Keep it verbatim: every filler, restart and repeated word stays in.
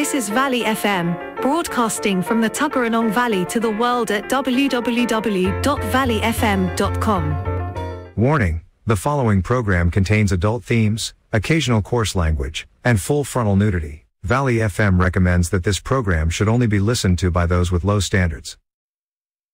This is Valley F M, broadcasting from the Tuggeranong Valley to the world at w w w dot valley f m dot com. Warning: the following program contains adult themes, occasional coarse language, and full frontal nudity. Valley F M recommends that this program should only be listened to by those with low standards.